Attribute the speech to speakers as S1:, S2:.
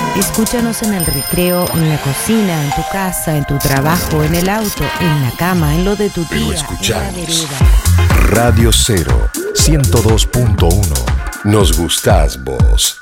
S1: Escúchanos en el recreo, en la cocina, en tu casa, en tu trabajo, en el auto, en la cama, en lo de tu tía,
S2: Pero escuchanos.
S1: en la vereda.
S2: Radio 0, 102.1. Nos gustás vos.